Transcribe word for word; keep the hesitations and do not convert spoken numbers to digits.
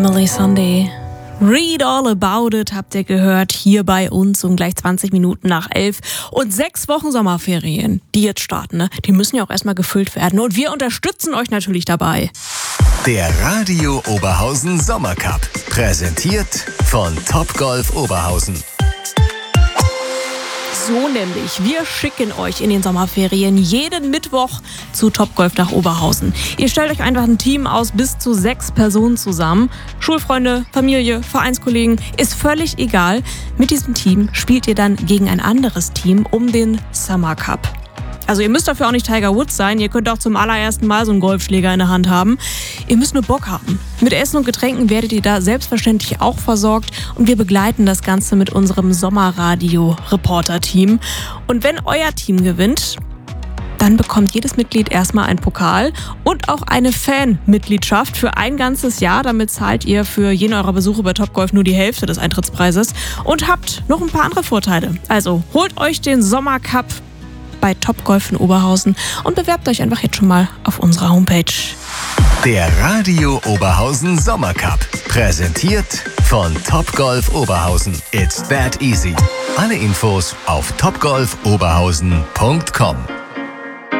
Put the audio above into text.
Emily Sunday. Read all about it, habt ihr gehört, hier bei uns um gleich zwanzig Minuten nach elf. Und sechs Wochen Sommerferien, die jetzt starten, ne? Die müssen ja auch erstmal gefüllt werden. Und wir unterstützen euch natürlich dabei. Der Radio Oberhausen Sommercup, präsentiert von Topgolf Oberhausen. So nämlich, wir schicken euch in den Sommerferien jeden Mittwoch zu Topgolf nach Oberhausen. Ihr stellt euch einfach ein Team aus bis zu sechs Personen zusammen. Schulfreunde, Familie, Vereinskollegen, ist völlig egal. Mit diesem Team spielt ihr dann gegen ein anderes Team um den Summer Cup. Also ihr müsst dafür auch nicht Tiger Woods sein, ihr könnt auch zum allerersten Mal so einen Golfschläger in der Hand haben. Ihr müsst nur Bock haben. Mit Essen und Getränken werdet ihr da selbstverständlich auch versorgt und wir begleiten das Ganze mit unserem Sommerradio-Reporter-Team. Und wenn euer Team gewinnt, dann bekommt jedes Mitglied erstmal einen Pokal und auch eine Fan-Mitgliedschaft für ein ganzes Jahr. Damit zahlt ihr für jeden eurer Besuche bei Topgolf nur die Hälfte des Eintrittspreises und habt noch ein paar andere Vorteile. Also holt euch den Sommercup bei Topgolf in Oberhausen und bewerbt euch einfach jetzt schon mal auf unserer Homepage. Der Radio Oberhausen Sommercup, präsentiert von Topgolf Oberhausen. It's that easy. Alle Infos auf topgolf oberhausen punkt com.